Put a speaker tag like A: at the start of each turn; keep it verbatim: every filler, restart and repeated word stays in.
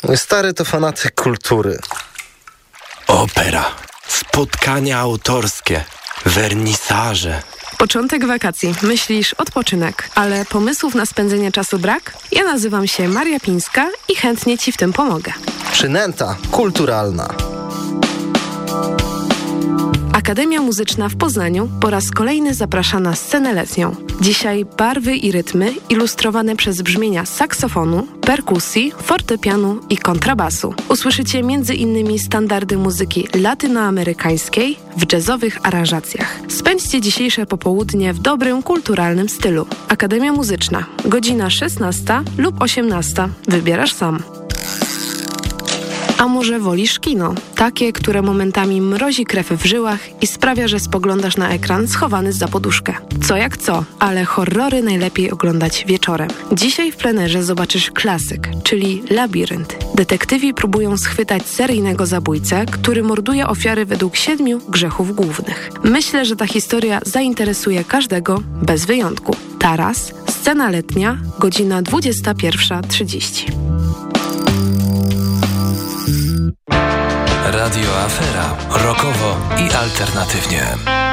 A: Mój stary to fanatyk kultury.
B: Opera, spotkania autorskie, wernisaże.
C: Początek wakacji. Myślisz odpoczynek, ale pomysłów na spędzenie czasu brak? Ja nazywam się Maria Pińska i chętnie Ci w tym pomogę.
A: Przynęta kulturalna.
C: Akademia Muzyczna w Poznaniu po raz kolejny zaprasza na scenę letnią. Dzisiaj barwy i rytmy ilustrowane przez brzmienia saksofonu, perkusji, fortepianu i kontrabasu. Usłyszycie między innymi standardy muzyki latynoamerykańskiej w jazzowych aranżacjach. Spędźcie dzisiejsze popołudnie w dobrym, kulturalnym stylu. Akademia Muzyczna, godzina szesnasta lub osiemnasta. Wybierasz sam. A może wolisz kino? Takie, które momentami mrozi krew w żyłach i sprawia, że spoglądasz na ekran schowany za poduszkę. Co jak co, ale horrory najlepiej oglądać wieczorem. Dzisiaj w plenerze zobaczysz klasyk, czyli Labirynt. Detektywi próbują schwytać seryjnego zabójcę, który morduje ofiary według siedmiu grzechów głównych. Myślę, że ta historia zainteresuje każdego bez wyjątku. Taras, scena letnia, godzina dwudziesta pierwsza trzydzieści.
B: Radio Afera. Rockowo i alternatywnie.